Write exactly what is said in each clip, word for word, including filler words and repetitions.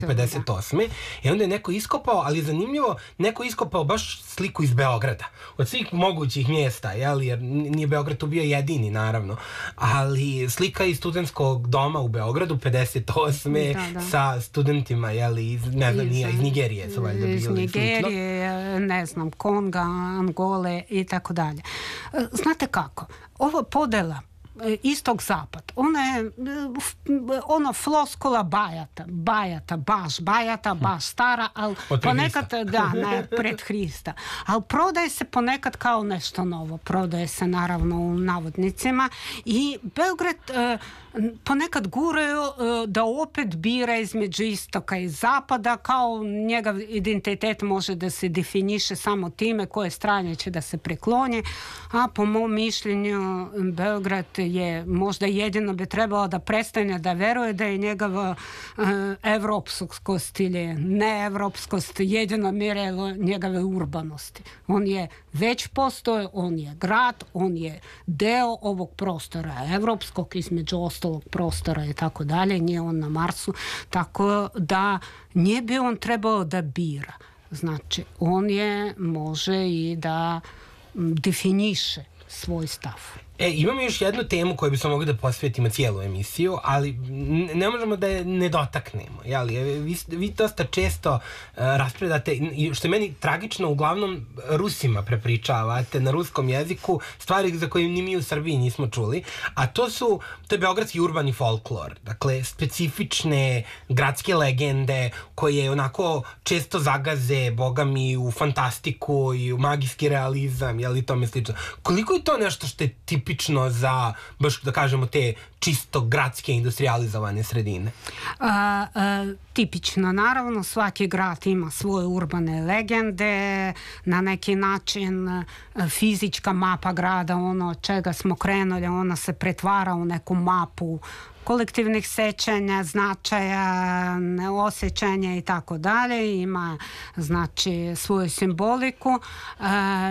pedeset osme i onda je neko iskopao, ali je zanimljivo, neko iskopao baš sliku iz Beograda. Od svih mogućih mjesta, jel, jer nije Beograd tu bio jedini, naravno, ali slika iz studentskog doma u Beogradu pedeset osme Da, da. sa studentima, jel, iz, ne znam, nije, iz Nigerije su valjda bili. Iz Nigerije, ne znam, Konga, Angole i tako dalje. Znate kako, ova podela istog zapad, ona je ono floskula bajata, bajata, baš bajata, baš stara, ali ponekad, da, ne, pred Hrista, ali prodaje se ponekad kao nešto novo, prodaje se naravno u navodnicima i Beograd ponekad guraju da opet bira između istoka i zapada, kao njegov identitet može da se definiše samo time koje strane će da se prekloni, a po mom mišljenju Beograd je možda jedino bi trebalo da prestane da veruje da je njegova uh, evropskost ili neevropskost jedino mjerilo njegove urbanosti. On je već postoje, on je grad, on je deo ovog prostora evropskog, između ostalog prostora i tako dalje, nije on na Marsu, tako da nije bi on trebao da bira. Znači, on je, može i da definiše svoj stav. E, imamo još jednu temu koju bismo mogli da posvetimo cijelu emisiju, ali ne možemo da je ne dotaknemo. Jeli? Vi, vi dosta često uh, raspredate, što je meni tragično, uglavnom Rusima prepričavate na ruskom jeziku stvari za koje ni mi u Srbiji nismo čuli, a to su, to je beogradski urbani folklor, dakle specifične gradske legende koje onako često zagaze, boga mi, u fantastiku i u magijski realizam, jeli, tome slično. Koliko je to nešto što je tipično za, baš da kažemo, te čisto gradske industrializovane sredine? A, a, tipično, naravno, svaki grad ima svoje urbane legende, na neki način a, fizička mapa grada, ono od čega smo krenuli, ona se pretvara u neku mapu kolektivnih sećanja, značaja, osjećanja i tako dalje, ima znači svoju simboliku. Uh,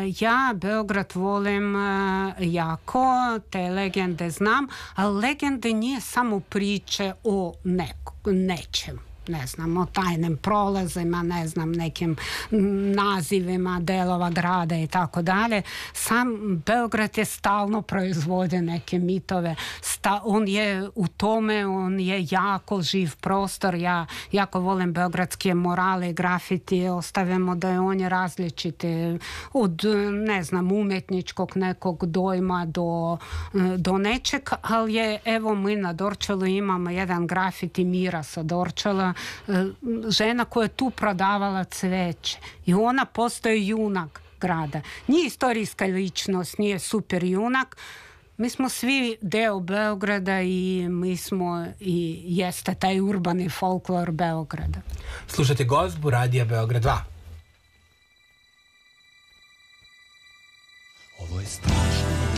ja Beograd volim uh, jako, te legende znam, ali legende nije samo priče o neko, nečem. Ne znam, o tajnim prolazima, ne znam, nekim nazivima delova grada i tako dalje. Sam Beograd je stalno proizvode neke mitove. Sta, on je u tome, on je jako živ prostor. Ja jako volim beogradske morale, grafiti, ostavimo da je on je različit od, ne znam, umetničkog nekog dojma do, do nečeg, ali je, evo, mi na Dorčelu imamo jedan grafiti Mira sa Dorčela, žena koja je tu prodavala cveće i ona postaje junak grada. Nije istorijska ličnost, nije super junak. Mi smo svi deo Beograda i mi smo i jeste taj urbani folklor Beograda. Slušate Gozbu radija Beograd dva. Ovo je strašno.